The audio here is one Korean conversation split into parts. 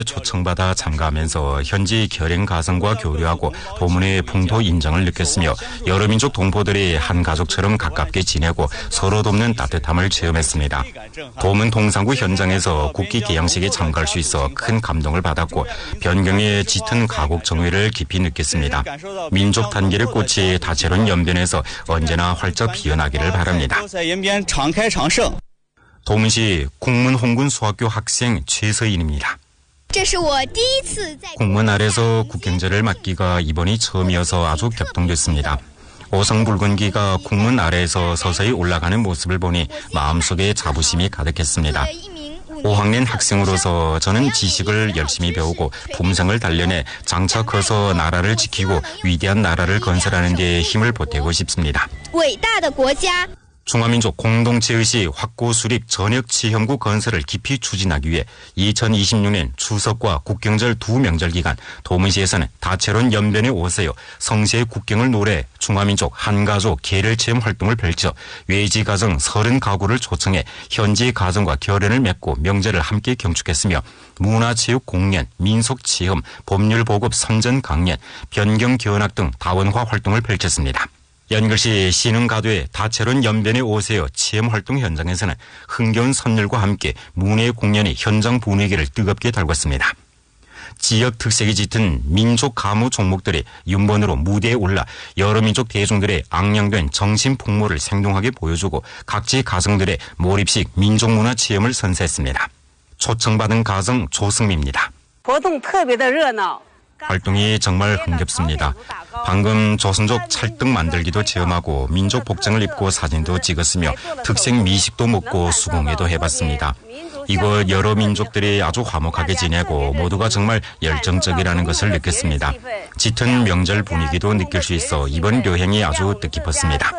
초청받아 참가하면서 현지 결행 가정과 교류하고 도문의 풍토 인정을 느꼈으며 여러 민족 동포들이 한 가족처럼 가깝게 지내고 서로 돕는 따뜻함을 체험했습니다. 도문 동상구 현장에서 국기 개양식에 참가할 수 있어 큰 감동을 받았고 변경의 짙은 가곡 정회를 깊이 느꼈습니다. 민족 단계의 꽃이 다채로운 연변에서 언제나 활짝 피어나기를 바랍니다. 도문시 국문홍군 수학교 학생 최서인입니다. 국문 아래서 국경제를 맡기가 이번이 처음이어서 아주 격동됐습니다. 오성붉은기가 국문 아래에서 서서히 올라가는 모습을 보니 마음속에 자부심이 가득했습니다. 5학년 학생으로서 저는 지식을 열심히 배우고 품성을 단련해 장차 커서 나라를 지키고 위대한 나라를 건설하는 데 힘을 보태고 싶습니다. 중화민족 공동체의식 확고 수립 전역 치형구 건설을 깊이 추진하기 위해 2026년 추석과 국경절 두 명절 기간 도문시에서는 다채로운 연변에 오세요 성시의 국경을 노래 중화민족 한가족 계를 체험 활동을 펼쳐 외지 가정 30가구를 초청해 현지 가정과 결연을 맺고 명절을 함께 경축했으며 문화체육 공연, 민속체험, 법률보급 선전 강연, 변경 견학 등 다원화 활동을 펼쳤습니다. 연글시 신흥가도의 다채로운 연변에 오세요 체험활동 현장에서는 흥겨운 선율과 함께 문예 공연이 현장 분위기를 뜨겁게 달궜습니다. 지역 특색이 짙은 민족 가무 종목들이 윤번으로 무대에 올라 여러 민족 대중들의 앙양된 정신 풍모를 생동하게 보여주고 각지 가정들의 몰입식 민족문화 체험을 선사했습니다. 초청받은 가정 조승미입니다. 활동이 정말 흥겹습니다. 방금 조선족 찰떡 만들기도 체험하고 민족 복장을 입고 사진도 찍었으며 특색 미식도 먹고 수공예도 해봤습니다. 이곳 여러 민족들이 아주 화목하게 지내고 모두가 정말 열정적이라는 것을 느꼈습니다. 짙은 명절 분위기도 느낄 수 있어 이번 여행이 아주 뜻깊었습니다.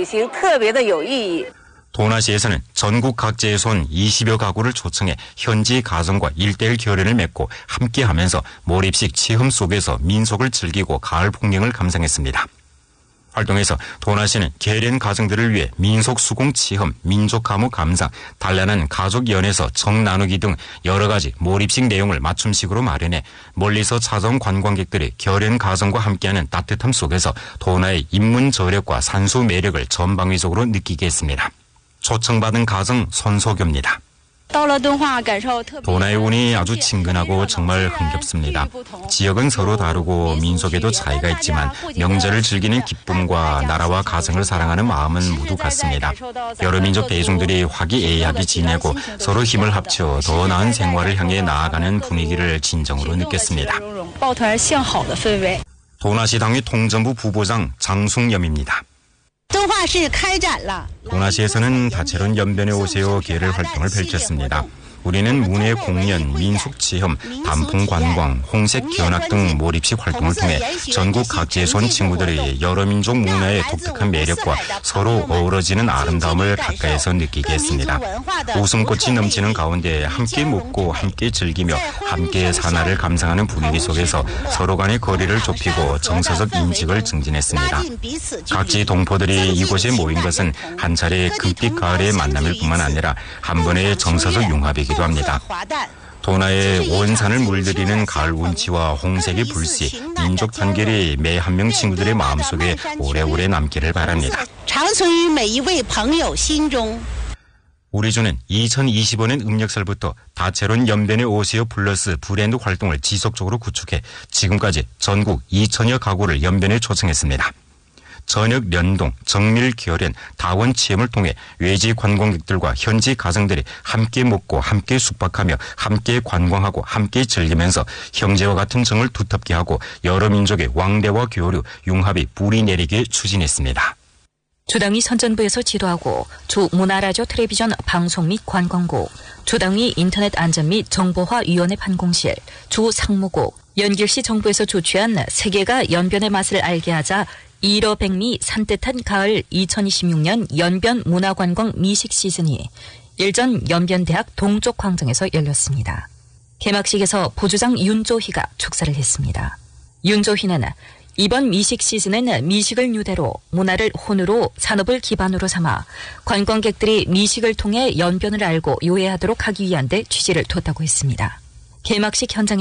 도나시에서는 전국 각지에서 온 20여 가구를 초청해 현지 가정과 1:1 결연을 맺고 함께하면서 몰입식 체험 속에서 민속을 즐기고 가을 풍경을 감상했습니다. 활동에서 도나시는 계련 가정들을 위해 민속 수공 체험, 민족 가무 감상, 단란한 가족 연에서 정 나누기 등 여러 가지 몰입식 내용을 맞춤식으로 마련해 멀리서 찾아온 관광객들이 계련 가정과 함께하는 따뜻함 속에서 도나의 인문 저력과 산수 매력을 전방위적으로 느끼게 했습니다. 초청받은 가정 손소교입니다. 도나의 운이 아주 친근하고 정말 흥겹습니다. 지역은 서로 다르고 민속에도 차이가 있지만 명절을 즐기는 기쁨과 나라와 가정을 사랑하는 마음은 모두 같습니다. 여러 민족 대중들이 화기애애하게 지내고 서로 힘을 합쳐 더 나은 생활을 향해 나아가는 분위기를 진정으로 느꼈습니다. 도나시당의 통전부 부부장 장숙염입니다. 도나시에서는 다채로운 연변에 오세요 계를 활동을 펼쳤습니다. 우리는 문예 공연, 민속 체험, 단풍 관광, 홍색 견학 등 몰입식 활동을 통해 전국 각지에서 온 친구들이 여러 민족 문화의 독특한 매력과 서로 어우러지는 아름다움을 가까이서 느끼게 했습니다. 웃음꽃이 넘치는 가운데 함께 먹고 함께 즐기며 함께 사나를 감상하는 분위기 속에서 서로 간의 거리를 좁히고 정서적 인식을 증진했습니다. 각지 동포들이 이곳에 모인 것은 한 차례 금빛 가을의 만남일 뿐만 아니라 한 번의 정서적 융합이기도 합니다. 도나의 온 산을 물들이는 가을 운치와 홍색의 불씨, 민족 단결이 매 한 명 친구들의 마음속에 오래오래 남기를 바랍니다. 우리주는 2025년 음력설부터 다채로운 연변에 오세요 플러스 브랜드 활동을 지속적으로 구축해 지금까지 전국 2,000여 가구를 연변에 초청했습니다. 전역 연동, 정밀 결연, 다원 체험을 통해 외지 관광객들과 현지 가정들이 함께 먹고 함께 숙박하며 함께 관광하고 함께 즐기면서 형제와 같은 정을 두텁게 하고 여러 민족의 왕래와 교류, 융합이 뿌리 내리게 추진했습니다. 주당위 선전부에서 지도하고 주 문화라디오 텔레비전 방송 및 관광국, 주당위 인터넷 안전 및 정보화위원회 판공실, 주 상무국, 연길시 정부에서 조치한 세계가 연변의 맛을 알게 하자 일어백미 산뜻한 가을 2026년 연변 문화관광 미식 시즌이 일전 연변대학 동쪽 광장에서 열렸습니다. 개막식에서 부주장 윤조희가 축사를 했습니다. 윤조희는 이번 미식 시즌은 미식을 유대로 문화를 혼으로 산업을 기반으로 삼아 관광객들이 미식을 통해 연변을 알고 요해하도록 하기 위한 데 취지를 뒀다고 했습니다. 개막식 현장에